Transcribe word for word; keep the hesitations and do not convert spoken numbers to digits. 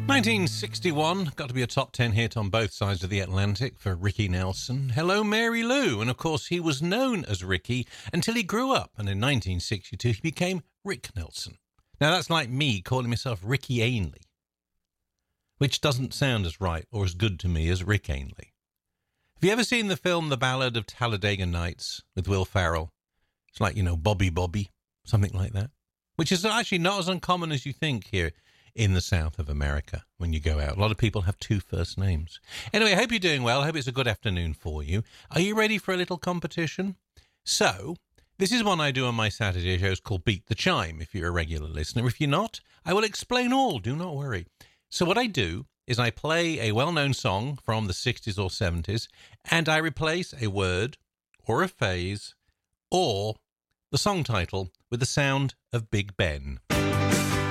nineteen sixty-one, got to be a top ten hit on both sides of the Atlantic for Ricky Nelson. Hello, Mary Lou. And of course, he was known as Ricky until he grew up. And in nineteen sixty-two, he became Rick Nelson. Now, that's like me calling myself Ricky Ainley, which doesn't sound as right or as good to me as Rick Ainley. Have you ever seen the film The Ballad of Talladega Nights with Will Ferrell? It's like, you know, Bobby Bobby, something like that, which is actually not as uncommon as you think here in the south of America when you go out. A lot of people have two first names. Anyway, I hope you're doing well. I hope it's a good afternoon for you. Are you ready for a little competition? So, this is one I do on my Saturday shows called Beat the Chime, if you're a regular listener. If you're not, I will explain all. Do not worry. So what I do is I play a well-known song from the sixties or seventies, and I replace a word or a phrase or the song title with the sound of Big Ben.